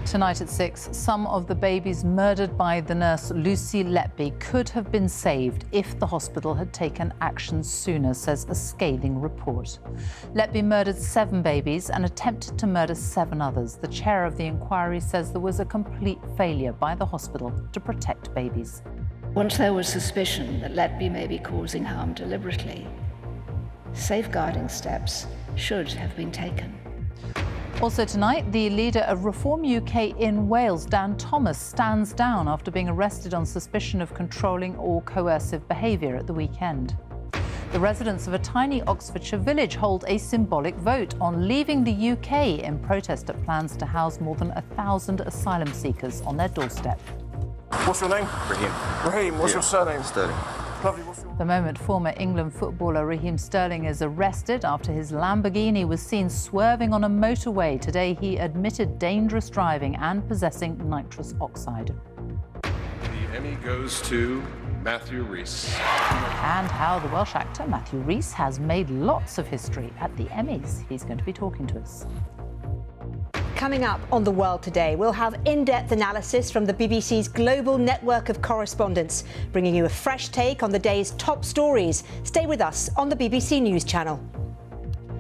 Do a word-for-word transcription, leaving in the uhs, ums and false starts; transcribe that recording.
Tonight at six, some of the babies murdered by the nurse Lucy Letby could have been saved if the hospital had taken action sooner, says a scathing report. Letby murdered seven babies and attempted to murder seven others. The chair of the inquiry says there was a complete failure by the hospital to protect babies. Once there was suspicion that Letby may be causing harm deliberately, safeguarding steps should have been taken. Also tonight, the leader of Reform U K in Wales, Dan Thomas, stands down after being arrested on suspicion of controlling or coercive behaviour at the weekend. The residents of a tiny Oxfordshire village hold a symbolic vote on leaving the U K in protest at plans to house more than a thousand asylum seekers on their doorstep. What's your name? Raheem. Raheem, what's yeah. your surname? Sterling. Lovely, what's your... The moment former England footballer Raheem Sterling is arrested after his Lamborghini was seen swerving on a motorway. Today he admitted dangerous driving and possessing nitrous oxide. The Emmy goes to Matthew Rhys. And how the Welsh actor Matthew Rhys has made lots of history at the Emmys. He's going to be talking to us. Coming up on The World Today, we'll have in-depth analysis from the B B C's global network of correspondents, bringing you a fresh take on the day's top stories. Stay with us on the B B C News Channel.